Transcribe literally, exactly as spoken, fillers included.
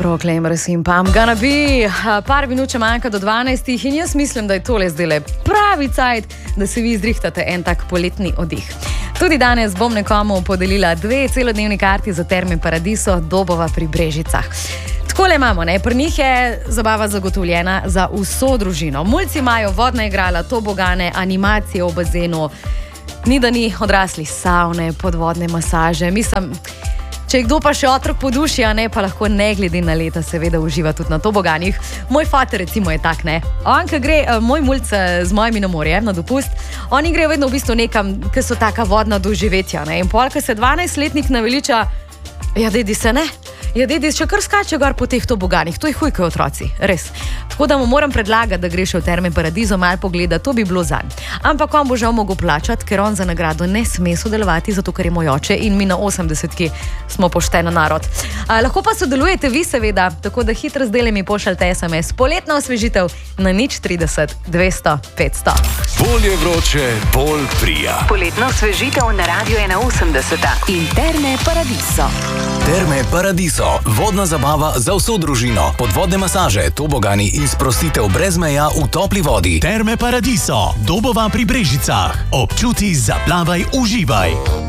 Proclaimers in pa I'm gonna be. Par minut še manjka do dvanajstih in jaz mislim, da je tole zdaj pravi cajt, da se vi izrihtate en tak poletni oddih. Tudi danes bom nekomu podelila dve celodnevni karti za Terme Paradiso Dobova pri Brežicah. Takole imamo, ne? Pri njih je zabava zagotovljena za vso družino. Mulci imajo vodna igrala, tobogane, animacije v bazenu, ni da ni odraslih savne, podvodne masaže. Mislim, če je kdo pa še otrok po duši, a ne, pa lahko ne glede na leta seveda uživa tudi na toboganih. Moj fate recimo je tak, ne. On, ko gre, moj mulc z mojimi na morje, na dopust, oni grejo vedno v bistvu nekam, ki so taka vodna doživetja, ne. In pol, ko se dvanajstletnik naveliča, ja, dedi se ne. Ja, dedi še kar skače gor po teh toboganih, to je huj, ko otroci, res. Tako da mu moram predlagati, da gre še v Terme Paradiso malo pogleda, to bi bilo zanj. Ampak on bo žal mogel plačati, ker on za nagrado ne sme sodelovati, zato ker je moj oče in mi na osemdesetki smo pošteno narod. A, lahko pa sodelujete vi seveda, tako da hitro zdaj mi pošaljte es em es poletna osvežitev na nič trideset dvesto petsto. Bolj je vroče, bolj prija. Poletna osvežitev na Radio ena osemdeset in Terme Paradiso. Terme Paradiso, vodna zabava za vso družino, podvodne masaže, tobogani in sprostitev brez meja v topli vodi. Terme Paradiso, Dobova pri Brežicah. Občuti, zaplavaj, uživaj.